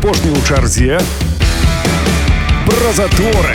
апошні ў чарзе пра заторы.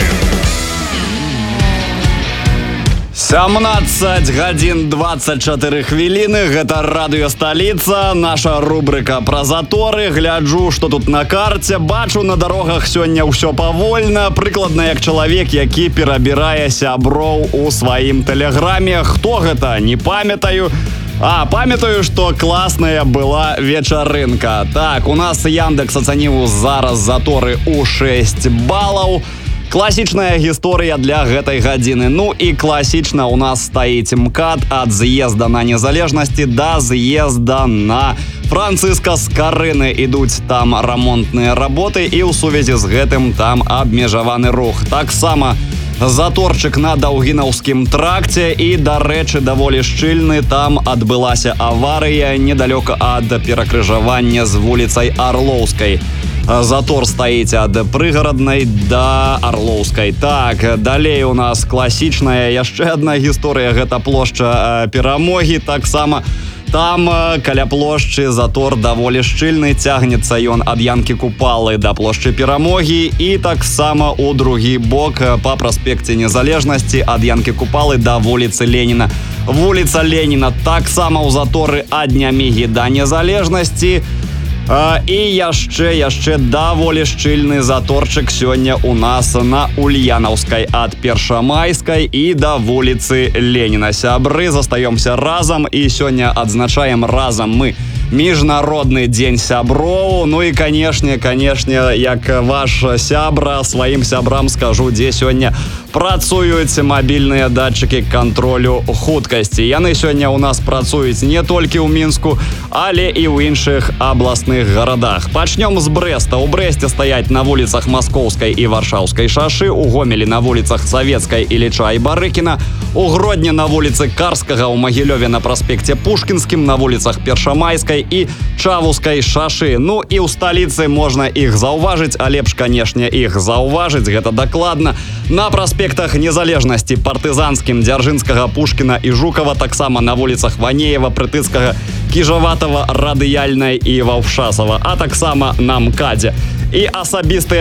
17 гадзін 24 хвіліны. Гэта радыё Сталіца, наша рубрыка пра заторы. Гляджу, што тут на карце. Бачу, на дарогах сёння ўсё павольна. Прыкладна як чалавек, які перабірае сяброў у сваім тэлеграме. Хто гэта, не памятаю. Памятаю, што класная была вечарынка. Так, у нас Яндекс ацаніў зараз заторы ў 6 балаў. Класічная гісторыя для гэтай гадзіны. Ну і класічна у нас стаіць МКАД ад з'езда на Незалежнасці да з'езда на Францыска Скарыны. Ідуць там рамонтныя работы і ў сувязі з гэтым там абмежаваны рух. Таксама заторчык на Даўгінаўскім тракце і, дарэчы, даволі шчыльны. Там адбылася аварыя недалёка ад перакрыжавання з вуліцай Арлоўскай. Затор стаіць ад Прыгараднай да Арлоўскай. Так, далей у нас класічная яшчэ адна гісторыя. Гэта плошча Перамогі. Таксама там каля плошчы затор даволі шчыльны. Цягнецца ён ад Янкі Купалы да плошчы Перамогі і таксама ў другі бок па праспекце Незалежнасці ад Янкі Купалы да вуліцы Леніна. Вуліца Леніна таксама ў заторы ад Нямігі да Незалежнасці. І яшчэ даволі шчыльны заторчык сёння у нас на Ульянаўскай ад Першамайскай і да вуліцы Леніна. Сябры, застаёмся разам і сёння адзначаем разам мы міжнародны дзень сяброў. Ну і канешне, як ваш сябра, сваім сябрам скажу, дзе сёння працуюць мабільныя датчыкі кантролю хуткасці. Яны сёння ў нас працуюць не толькі ў Мінску, але і ў іншых абласных гарадах. Пачнём з Брэста. У Брэсце стаяць на вуліцах Маскоўскай і Варшаўскай шашы, у Гомелі на вуліцах Савецкай, Іліча і Барыкіна, у Гродні на вуліцы Карскага, у Магілёве на праспекце Пушкінскім, на вуліцах Першамайскай і Чавускай шашы. Ну і ў сталіцы можна іх заўважыць, а лепш, канешне, іх заўважыць, гэта дакладна, на праспектах Незалежнасці, Партызанскім, Дзяржынскага, Пушкіна і Жукава, таксама на вуліцах Ванеева, Прытыцкага, Кіжаватава, Радыяльнай і Ваўшасава, а таксама на МКАДзе. І асабістыя